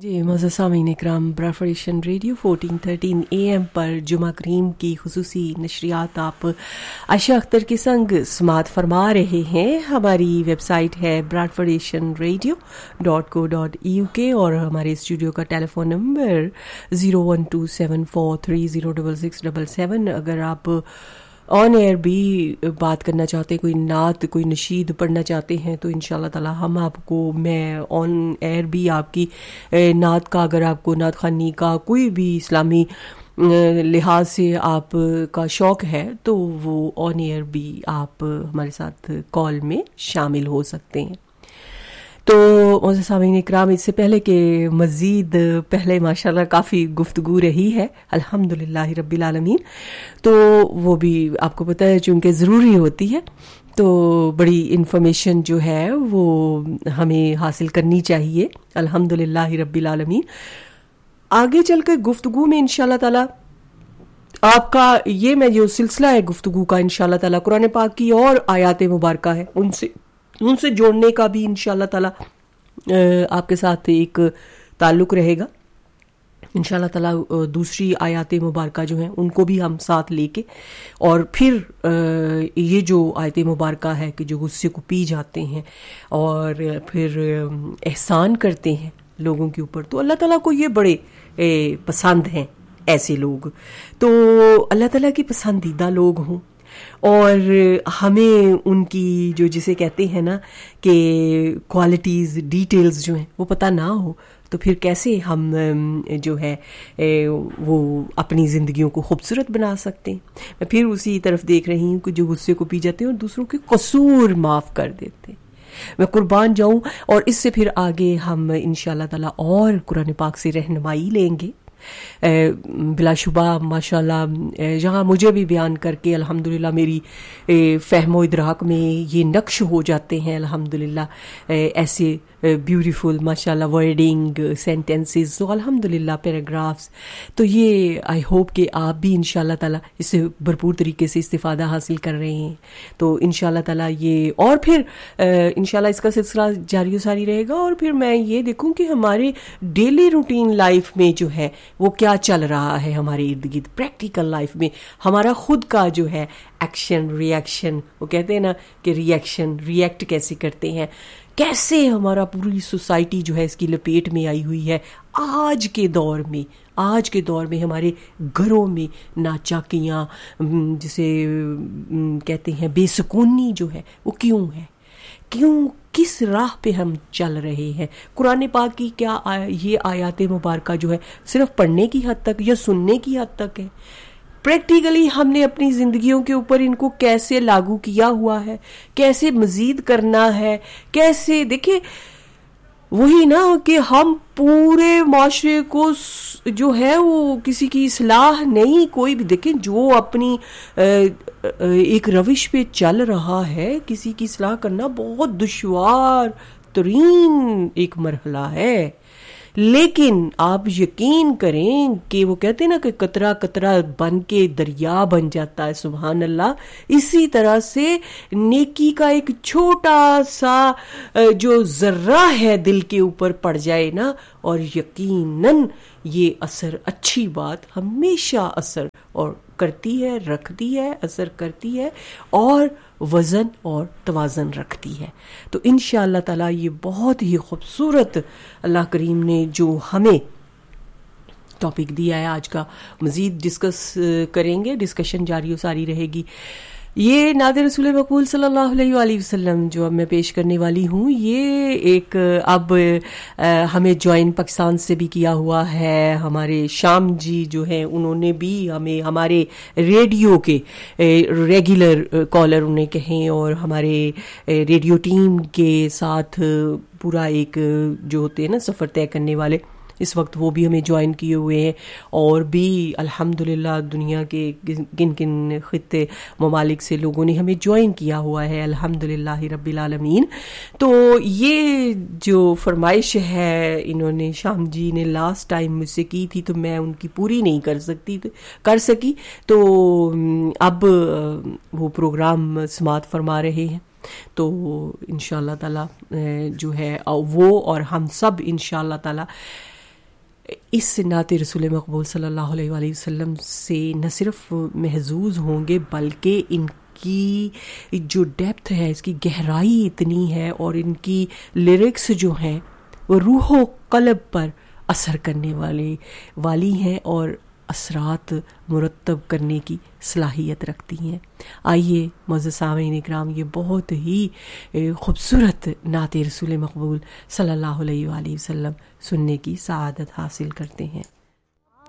जी मोअज़्ज़ज़ सामीन इकराम, broadcasting radio 1413 AM पर जुमा करीम की खुसूसी नशरियात आप आयशा अख्तर के संग समात फरमा रहे हैं। हमारी वेबसाइट है broadfordatianradio.co.uk और हमारे स्टूडियो का टेलीफोन नंबर 01274306677। अगर आप ऑन एयर भी बात करना चाहते हैं, कोई नात कोई नशीद पढ़ना चाहते हैं, तो इंशाल्लाह ताला हम आपको, मैं ऑन एयर भी आपकी नात का, अगर आपको नात खानी का कोई भी इस्लामी लिहाज से आपका शौक़ है तो वो ऑन एयर भी आप हमारे साथ कॉल में शामिल हो सकते हैं। तो मोअज़्ज़ज़ सामीन इकराम, इससे पहले कि मज़ीद पहले माशाल्लाह काफ़ी गुफ्तगू रही है अल्हम्दुलिल्लाह रब्बिल आलमीन, तो वो भी आपको पता है चूँकि ज़रूरी होती है, तो बड़ी इन्फॉर्मेशन जो है वो हमें हासिल करनी चाहिए अल्हम्दुलिल्लाह रब्बिल आलमीन। आगे चल कर गुफ्तगू में इंशाल्लाह ताला आपका ये मैं जो सिलसिला है गुफ्तगू का इंशाल्लाह ताला कुरान पाक की और आयात मुबारका है उनसे जोड़ने का भी इंशाल्लाह ताला आपके साथ एक ताल्लुक़ रहेगा इंशाल्लाह ताला। दूसरी आयत मुबारका जो हैं उनको भी हम साथ लेके, और फिर ये जो आयत मुबारका है कि जो गुस्से को पी जाते हैं और फिर एहसान करते हैं लोगों के ऊपर, तो अल्लाह ताला को ये बड़े पसंद हैं ऐसे लोग, तो अल्लाह ताला की पसंदीदा लोग हों और हमें उनकी जो जिसे कहते हैं ना कि क्वालिटीज़ डिटेल्स जो हैं वो पता ना हो, तो फिर कैसे हम जो है वो अपनी ज़िंदगियों को खूबसूरत बना सकते हैं। मैं फिर उसी तरफ देख रही हूँ कि जो गुस्से को पी जाते हैं और दूसरों के कसूर माफ़ कर देते हैं। मैं कुर्बान जाऊँ, और इससे फिर आगे हम इंशाल्लाह ताला और कुरान पाक से रहनुमाई लेंगे बिलाशुबा माशाल्लाह। जहाँ मुझे भी बयान करके अल्हम्दुलिल्लाह मेरी फ़हमो इदराक में ये नक्श हो जाते हैं अल्हम्दुलिल्लाह ऐसे ब्यूटीफुल माशाल्लाह वर्डिंग सेंटेंसेस, तो अल्हम्दुलिल्लाह पैराग्राफ्स, तो ये आई होप कि आप भी इंशाल्लाह ताला इससे भरपूर तरीके से इस्तिफ़ादा हासिल कर रहे हैं। तो इंशाल्लाह ताला ये और फिर इंशाल्लाह इसका सिलसिला जारी सारी रहेगा, और फिर मैं ये देखूं कि हमारे डेली रूटीन लाइफ में जो है वो क्या चल रहा है हमारे इर्द गिर्द, प्रैक्टिकल लाइफ में हमारा खुद का जो है एक्शन रिएक्शन, वो कहते हैं ना कि रिएक्शन रिएक्ट कैसे करते हैं, कैसे हमारा पूरी सोसाइटी जो है इसकी लपेट में आई हुई है आज के दौर में हमारे घरों में नाचाकियाँ जिसे कहते हैं बेसुकूनी जो है वो क्यों है, क्यों किस राह पे हम चल रहे हैं। कुरान पाक की क्या ये आयत मुबारका जो है सिर्फ पढ़ने की हद तक या सुनने की हद तक है, प्रैक्टिकली हमने अपनी ज़िंदगियों के ऊपर इनको कैसे लागू किया हुआ है, कैसे मज़ीद करना है, कैसे देखिए वही ना कि हम पूरे माशरे को जो है वो किसी की इस्लाह नहीं, कोई भी देखें जो अपनी एक रविश पे चल रहा है, किसी की इस्लाह करना बहुत दुश्वार तरीन एक मरहला है। लेकिन आप यकीन करें कि वो कहते हैं ना कि कतरा कतरा बन के दरिया बन जाता है, सुभान अल्लाह। इसी तरह से नेकी का एक छोटा सा जो जर्रा है दिल के ऊपर पड़ जाए ना, और यकीनन ये असर, अच्छी बात हमेशा असर और करती है, रखती है, असर करती है और वज़न और तवाज़न रखती है। तो इंशाअल्लाह ताला ये बहुत ही खूबसूरत अल्लाह करीम ने जो हमें टॉपिक दिया है आज का, मज़ीद डिस्कस करेंगे, डिस्कशन जारी सारी रहेगी। ये नादे रसूल मकबूल सल्लल्लाहु अलैहि वसल्लम जो अब मैं पेश करने वाली हूँ, ये एक अब हमें ज्वाइन पाकिस्तान से भी किया हुआ है हमारे शाम जी जो हैं, उन्होंने भी हमें हमारे रेडियो के रेगुलर कॉलर उन्हें कहें और हमारे रेडियो टीम के साथ पूरा एक जो होते हैं ना सफ़र तय करने वाले, इस वक्त वो भी हमें ज्वाइन किए हुए हैं, और भी अल्हम्दुलिल्लाह दुनिया के किन किन खित्ते ममालिक से लोगों ने हमें ज्वाइन किया हुआ है अल्हम्दुलिल्लाह रब्बिल आलमीन। तो ये जो फरमाइश है इन्होंने शाम जी ने लास्ट टाइम मुझसे की थी, तो मैं उनकी पूरी नहीं कर सकी, तो अब वो प्रोग्राम समात फरमा रहे हैं। तो इंशाअल्लाह ताला जो है वो और हम सब इंशाअल्लाह ताला اس نعت رسول مقبول صلی اللہ علیہ وآلہ وسلم سے نہ صرف محظوظ ہوں گے بلکہ ان کی جو ڈیپتھ ہے، اس کی گہرائی اتنی ہے، اور ان کی لیرکس جو ہیں وہ روح و قلب پر اثر کرنے والی ہیں اور اثرات مرتب کرنے کی صلاحیت رکھتی ہیں۔ آئیے معزز سامعین اکرام، یہ بہت ہی خوبصورت نعت رسول مقبول صلی اللہ علیہ وآلہ وسلم سننے کی سعادت حاصل کرتے ہیں۔